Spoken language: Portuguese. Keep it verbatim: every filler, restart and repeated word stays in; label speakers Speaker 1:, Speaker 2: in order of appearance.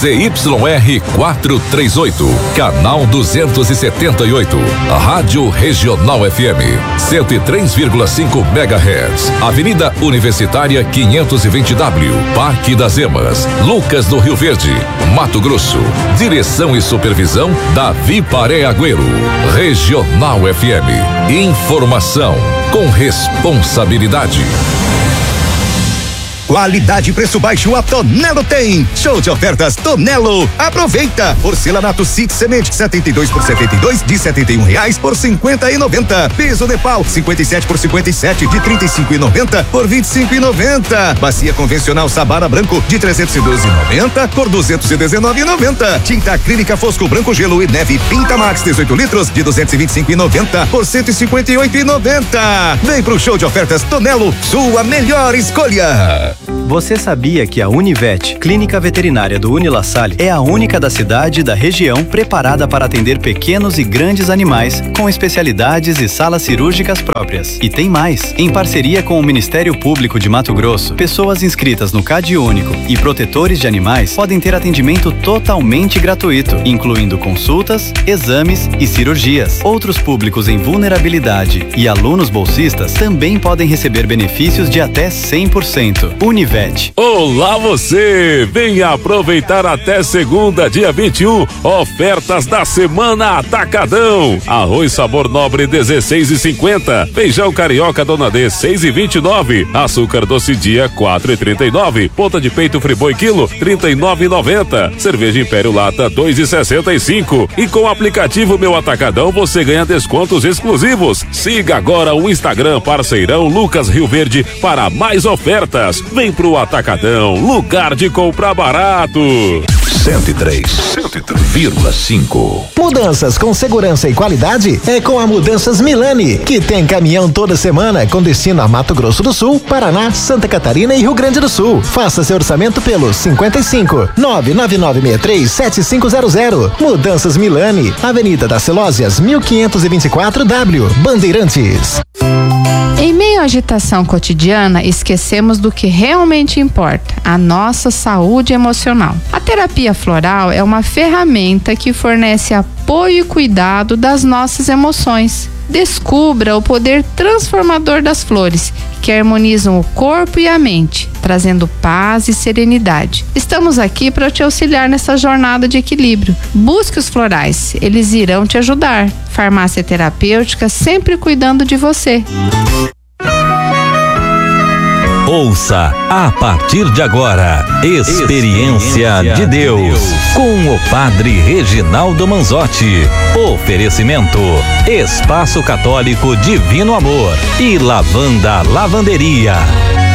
Speaker 1: Z Y R quatrocentos e trinta e oito, canal duzentos e setenta e oito, Rádio Regional F M, cento e três vírgula cinco megahertz, Avenida Universitária quinhentos e vinte W, Parque das Emas, Lucas do Rio Verde, Mato Grosso. Direção e supervisão Davi Paré Agüero. Regional F M, informação com responsabilidade.
Speaker 2: Qualidade e preço baixo a Tonelo tem. Show de ofertas Tonelo. Aproveita. Porcelanato Six Semente setenta e dois por setenta e dois de setenta e um reais por cinquenta e noventa. Piso Nepal cinquenta e sete por cinquenta e sete de trinta e cinco e noventa por vinte e cinco e noventa. Bacia convencional Sabara Branco de trezentos e doze e noventa por duzentos e dezenove e noventa. Tinta acrílica Fosco Branco Gelo e Neve Pinta Max dezoito litros de duzentos e vinte e cinco e noventa por cento e cinquenta e oito e noventa. Vem pro show de ofertas Tonelo, sua melhor escolha.
Speaker 3: Você sabia que a Univet, Clínica Veterinária do Uni La Salle, é a única da cidade e da região preparada para atender pequenos e grandes animais com especialidades e salas cirúrgicas próprias? E tem mais! Em parceria com o Ministério Público de Mato Grosso, pessoas inscritas no Cade Único e protetores de animais podem ter atendimento totalmente gratuito, incluindo consultas, exames e cirurgias. Outros públicos em vulnerabilidade e alunos bolsistas também podem receber benefícios de até cem por cento. Univet.
Speaker 4: Olá você! Venha aproveitar até segunda, dia vinte e um, ofertas da semana Atacadão. Arroz sabor nobre dezesseis e cinquenta, feijão carioca Dona D seis e vinte e nove, açúcar doce dia quatro e trinta e nove, ponta de peito Friboi quilo trinta e nove e noventa, cerveja Império Lata dois e sessenta e cinco. E com o aplicativo Meu Atacadão você ganha descontos exclusivos. Siga agora o Instagram parceirão Lucas Rio Verde para mais ofertas. Vem pro Atacadão, lugar de comprar barato.
Speaker 1: cento e três vírgula cinco.
Speaker 5: Mudanças com segurança e qualidade é com a Mudanças Milani, que tem caminhão toda semana com destino a Mato Grosso do Sul, Paraná, Santa Catarina e Rio Grande do Sul. Faça seu orçamento pelo cinquenta e cinco, nove nove nove seis três sete cinco zero zero. Mudanças Milani, Avenida das Celósias, mil quinhentos e vinte e quatro W, Bandeirantes.
Speaker 6: Em meio à agitação cotidiana, esquecemos do que realmente importa, a nossa saúde emocional. A terapia floral é uma ferramenta que fornece apoio e cuidado das nossas emoções. Descubra o poder transformador das flores, que harmonizam o corpo e a mente, trazendo paz e serenidade. Estamos aqui para te auxiliar nessa jornada de equilíbrio. Busque os florais, eles irão te ajudar. Farmácia terapêutica, sempre cuidando de você.
Speaker 7: Ouça a partir de agora Experiência de Deus com o Padre Reginaldo Manzotti. Oferecimento Espaço Católico Divino Amor e Lavanda Lavanderia.